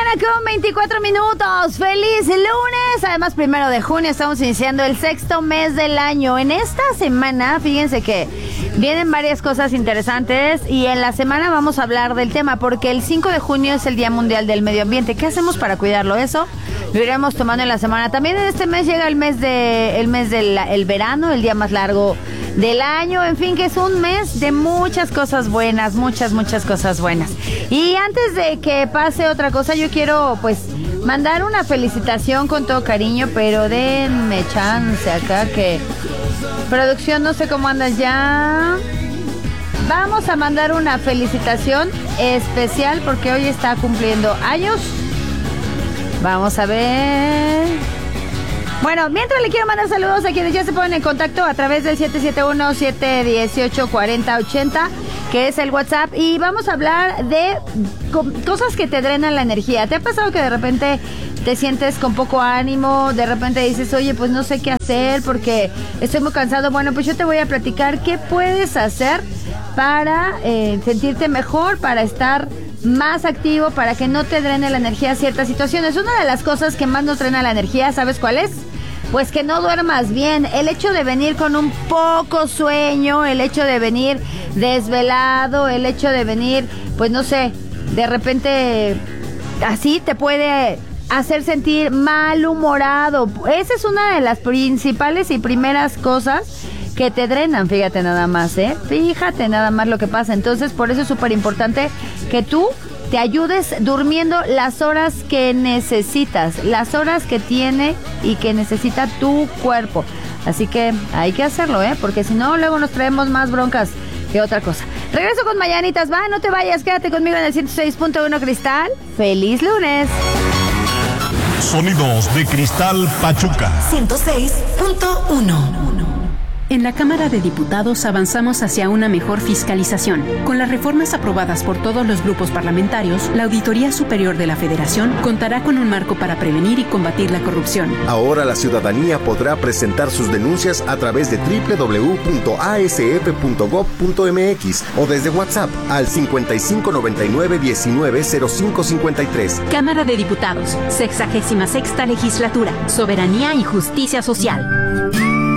con 24 minutos. ¡Feliz lunes! Además, 1 de junio estamos iniciando el 6º mes del año. En esta semana, fíjense que vienen varias cosas interesantes y en la semana vamos a hablar del tema porque el 5 de junio es el Día Mundial del Medio Ambiente. ¿Qué hacemos para cuidarlo? Eso lo iremos tomando en la semana. También en este mes llega el mes del verano, el día más largo del año. En fin, que es un mes de muchas cosas buenas, muchas cosas buenas. Y antes de que pase otra cosa, yo quiero pues mandar una felicitación con todo cariño, pero denme chance acá que producción, no sé cómo andas ya. Vamos a mandar una felicitación especial porque hoy está cumpliendo años. Vamos a ver. Bueno, mientras le quiero mandar saludos a quienes ya se ponen en contacto a través del 771-718-4080, que es el WhatsApp, y vamos a hablar de cosas que te drenan la energía. ¿Te ha pasado que de repente te sientes con poco ánimo? De repente dices, oye, pues no sé qué hacer porque estoy muy cansado. Bueno, pues yo te voy a platicar qué puedes hacer para sentirte mejor, para estar más activo, para que no te drene la energía ciertas situaciones. Una de las cosas que más nos drena la energía, ¿sabes cuál es? Pues que no duermas bien. El hecho de venir con un poco sueño, el hecho de venir desvelado, el hecho de venir, pues no sé, de repente así te puede hacer sentir malhumorado. Esa es una de las principales y primeras cosas que te drenan, fíjate nada más, fíjate nada más lo que pasa. Entonces, por eso es súper importante que tú te ayudes durmiendo las horas que necesitas, las horas que tiene y que necesita tu cuerpo. Así que hay que hacerlo, porque si no, luego nos traemos más broncas que otra cosa. Regreso con mañanitas, va, no te vayas, quédate conmigo en el 106.1 Cristal. ¡Feliz lunes! Sonidos de Cristal Pachuca 106.1. En la Cámara de Diputados avanzamos hacia una mejor fiscalización. Con las reformas aprobadas por todos los grupos parlamentarios, la Auditoría Superior de la Federación contará con un marco para prevenir y combatir la corrupción. Ahora la ciudadanía podrá presentar sus denuncias a través de www.asf.gov.mx o desde WhatsApp al 5599-190553. Cámara de Diputados, 66ª Legislatura, Soberanía y Justicia Social.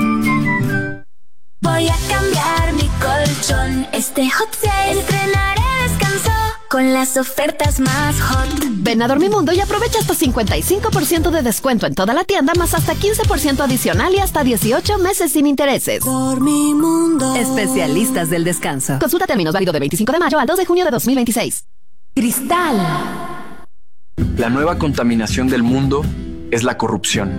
Voy a cambiar mi colchón. Este hot sale estrenaré descanso con las ofertas más hot. Ven a Dormimundo y aprovecha hasta 55% de descuento en toda la tienda, más hasta 15% adicional y hasta 18 meses sin intereses. Dormimundo. Especialistas del descanso. Consulta términos, válido de 25 de mayo al 2 de junio de 2026. Cristal. La nueva contaminación del mundo es la corrupción.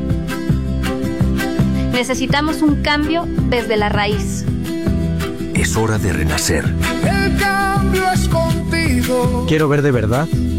Necesitamos un cambio desde la raíz. Es hora de renacer. El cambio es contigo. Quiero ver de verdad